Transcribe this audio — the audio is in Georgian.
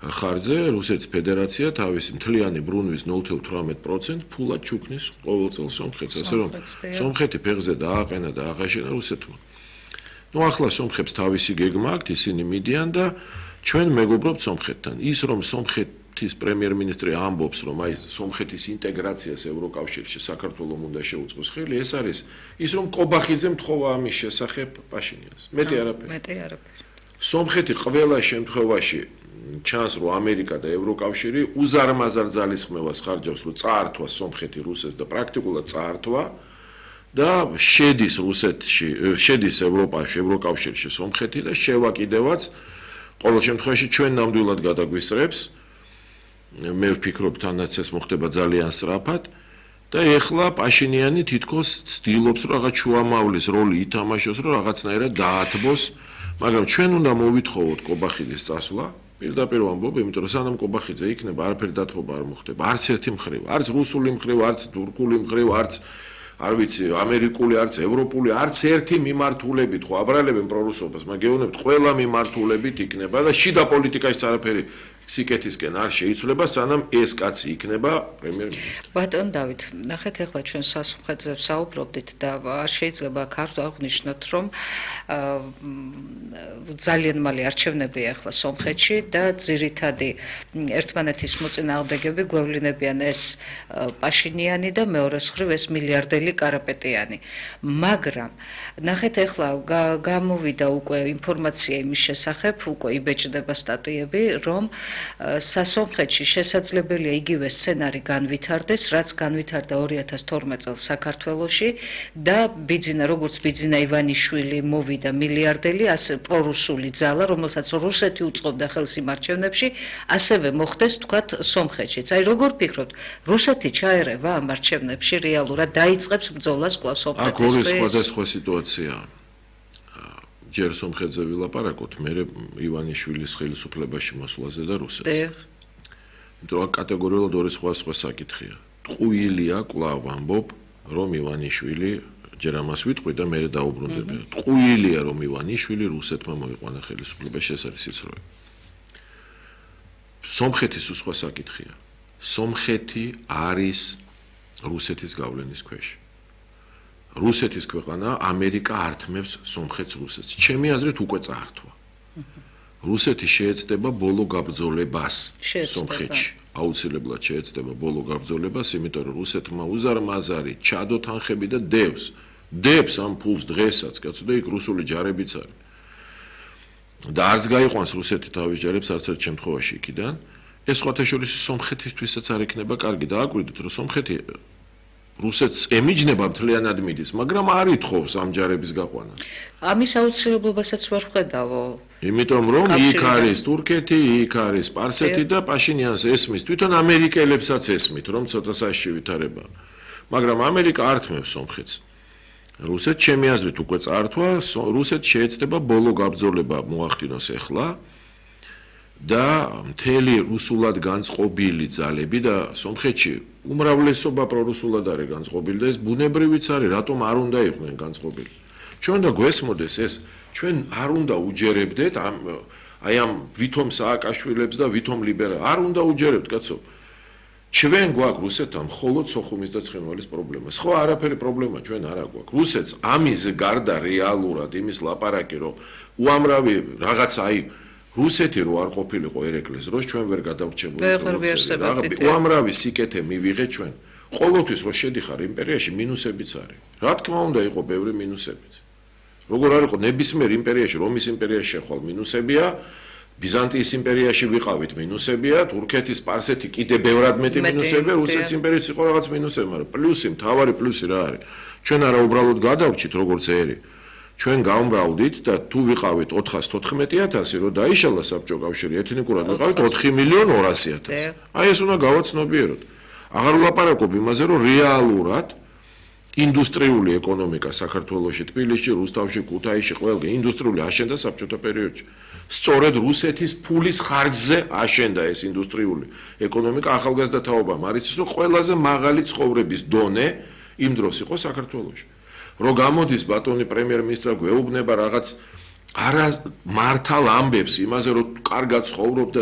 ხარჯზე რუსეთის ფედერაცია თავისი მთლიანი ბრუნვის 0.18% ფულად ჩუქნის ყოველ წელს სომხეთს, ასე რომ სომხეთი ფეხზე დააყენა და აღაშენა რუსეთმა. ახლა სომხებს თავისი გეგმა აქვთ, ისინი მიდიან და ჩვენ მეგობრობთ სომხეთთან. ის რომ სომხეთის პრემიერ-მინისტრი ამბობს, რომ აი სომხეთის ინტეგრაციას ევროკავშირში საქართველოს უნდა შეუწყოს ხელი, ეს არის ის რომ კობახიძემ თხოვა ამის შესახებ პაშინიანს. მეტი არაფერი. სომხეთი ყველა შემთხვევაში ჩანს რომ ამერიკა და ევროკავშირი უზარმაზარ ძალისხმევას ხარჯავს რომ წაართვა სომხეთი რუსეთს და პრაქტიკულად წაართვა და შედის რუსეთში შედის ევროკავშირში სომხეთი და შევაკიდევაც ყოველ შემთხვევაში ჩვენ ნამდვილად გადაგვისწრებს მე ვფიქრობ თანაც ეს მოხდება ძალიან სწრაფად და ეხლა პაშინიანი თითქოს ცდილობს რომ რაღაც შუამავლის როლი ითამაშოს რომ რაღაცნაირად დაათბოს მაგრამ ჩვენ უნდა მოვითხოვოთ კობახიძის წასვლა პირდაპირ ვამბობ, იმიტომ რომ სანამ კობახიძე იქნება, არაფერი დათბობა არ მოხდება. არც ერთი მხრივ, არც რუსული მხრივ, არც თურქული მხრივ, არც არ ვიცი, ამერიკული, არც ევროპული, არც ერთი მიმართულებით ხო აბრალებენ პრორუსობას, მაგრამ გეუბნებთ, ყველა მიმართულებით იქნება და შიდა პოლიტიკაში არაფერი სიკეთისკენ არ შეიცვლება, სანამ ეს კაცი იქნება პრემიერ-მინისტრი. ბატონ დავით, ნახეთ ახლა ჩვენ სასომხეთზე ვსაუბრობდით და არ შეიძლება აქ აღნიშნოთ, რომ ძალიან მალე არჩევნებია ახლა სომხეთში და ძირითადი ერთმანეთის მოწინააღმდეგები გვევლინებიან ეს პაშინიანი და მეორეს მხრივ ეს მილიარდელი კარაპეტიანი. მაგრამ ნახეთ ახლა გამოვიდა უკვე ინფორმაცია იმის შესახებ, უკვე იბეჭდება სტატიები, რომ სასომხეთში შესაძლებელია იგივე სცენარი განვითარდეს, რაც განვითარდა 2012 წელს საქართველოში და როგორც ბიძინა ივანიშვილი მოვიდა მილიარდელი, ასე პრორუსული ძალა, რომელსაც რუსეთი უწყობდა ხელს იმ არჩევნებში, ასევე მოხდეს თქვათ სომხეთშიც. აი როგორ ფიქრობთ, რუსეთი ჩაერევა ამ არჩევნებში რეალურად დაიწყებს ბრძოლას კვლავ სომხეთის აქ ორი სხვადასხვა სიტუაციაა. ჯერ სომხეთზე ვილაპარაკოთ, მე ივანიშვილის ხელისუფლებაში მოსვლაზე და რუსეთს. იმიტომ რომ კატეგორიულად ორი სხვადასხვა საკითხია. ტყუილია კვლავ ამბობ, რომ ივანიშვილი ჯერ ამას ვიტყვი და მე დაუბრუნდები. ტყუილია რომ ივანიშვილი რუსეთმა მოიყვანა ხელისუფლებაში, ეს არის სიცრუე. სომხეთის სხვა საკითხია. სომხეთი არის რუსეთის გავლენის ქვეშ. რუსეთის ქვეყანა ამერიკა ართმევს სომხეთს რუსეთს. ჩემი აზრით უკვე წაართვა. რუსეთი შეეცდება ბოლო გაბრძოლებას სომხეთში. აუცილებლად შეეცდება ბოლო გაბრძოლებას, იმიტომ რომ რუსეთმა უზარმაზარი ჩადო თანხები და დებს ამ ფულს დღესაც, კაცო და იქ რუსული ჯარებიც არის. და არც გაიყვანს რუსეთი თავის ჯარებს არც ერთ შემთხვევაში იქიდან. ეს სხვათაშორის სომხეთისთვისაც არ იქნება კარგი. დააკვირდით, რომ სომხეთი რუსეთს ემიჯნება მთლიანად მიდის, მაგრამ არ ითხოვს ამ ჯარების გაყვანას. ამის აუცილებლობასაც ვერ ვხედავ. იმიტომ რომ იქ არის თურქეთი, იქ არის სპარსეთი და პაშინიანს ესმის, თვითონ ამერიკელებსაც ესმით, რომ ცოტა საშიში ვითარება. მაგრამ ამერიკა ართმევს სომხეთს. რუსეთს ჩემი აზრით უკვე წაართვა, რუსეთს შეეცდება ბოლო გაბრძოლება მოახდინოს ახლა. და მთელი რუსულად განწყობილი ძალები და სომხეთში უმრავლესობა პრორუსულად არის განწყობილი და ეს ბუნებრივიც არის, რატომ არ უნდა იყვნენ განწყობილი. ჩვენ და გვესმოდეს ეს, ჩვენ არ უნდა უჯერებდეთ აი ამ ვითომ სააკაშვილებს და ვითომ ლიბერალებს, არ უნდა უჯერებთ, კაცო. ჩვენ გვაქვს რუსეთთან მხოლოდ სოხუმის და ცხინვალის პრობლემა. სხვა არაფერი პრობლემა ჩვენ არ აქვს. რუსეთს ამის გარდა რეალურად იმის ლაპარაკი, რომ უამრავი რაღაც აი რუსეთი რო არ ყოფილიყო ერეკლეს დროს ჩვენ ვერ გადავრჩებოდით. უამრავი სიკეთე მივიღეთ ჩვენ. ყოველთვის რო შედიხარ იმპერიაში მინუსებიც არის. რა თქმა უნდა იყო ბევრი მინუსებიც. როგორ არ იყო ნებისმიერ იმპერიაში, რომის იმპერიაში შეხვალ მინუსებია, ბიზანტიის იმპერიაში ვიყავით მინუსებია, თურქეთის, სპარსეთი კიდე ბევრად მეტი მინუსებია, რუსეთის იმპერიაში იყო რაღაც მინუსები, მაგრამ პლუსი, მთავარი პლუსი რა არის? ჩვენ არა უბრალოდ გადავრჩით როგორც ერი. ჩვენ გავმრავლდით და თუ ვიყავით 414,000, რომ დაიშალა საბჭო კავშირი, ეთნიკურად ვიყავით 4,200,000. აი ეს უნდა გავაცნობიეროთ. აღარ ვლაპარაკობ იმაზე, რომ რეალურად ინდუსტრიული ეკონომიკა საქართველოში, თბილისში, რუსთავში, ქუთაისში, ყველგან ინდუსტრიული აშენდა საბჭოთა პერიოდში. სწორედ რუსეთის ფულის ხარჯზე აშენდა ეს ინდუსტრიული ეკონომიკა ახალგაზრდა თაობამ არის ის, რომ ყველაზე მაღალი ცხოვრების დონე იმ დროს იყო საქართველოში. რომ გამოდის ბატონი პრემიერ-მინისტრი გვეუბნება რაღაც არა მართალ ამბებს იმაზე რომ კარგად ცხოვრობ და